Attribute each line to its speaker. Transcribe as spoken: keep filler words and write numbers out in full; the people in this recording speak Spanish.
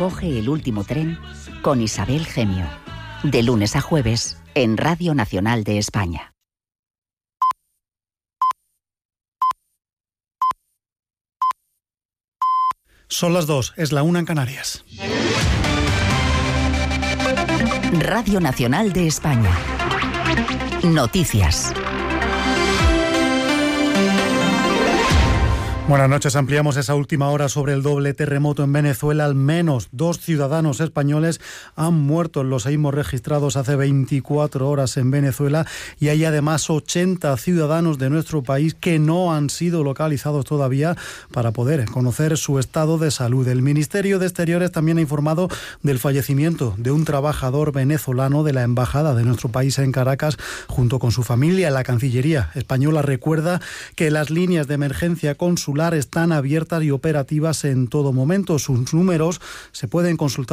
Speaker 1: Coge el último tren con Isabel Gemio. De lunes a jueves en Radio Nacional de España.
Speaker 2: Son las dos, es la una en Canarias.
Speaker 1: Radio Nacional de España. Noticias.
Speaker 2: Buenas noches. Ampliamos esa última hora sobre el doble terremoto en Venezuela. Al menos dos ciudadanos españoles han muerto en los seísmos registrados hace veinticuatro horas en Venezuela, y hay además ochenta ciudadanos de nuestro país que no han sido localizados todavía para poder conocer su estado de salud. El Ministerio de Exteriores también ha informado del fallecimiento de un trabajador venezolano de la embajada de nuestro país en Caracas junto con su familia. La Cancillería española recuerda que las líneas de emergencia consular están abiertas y operativas en todo momento. Sus números se pueden consultar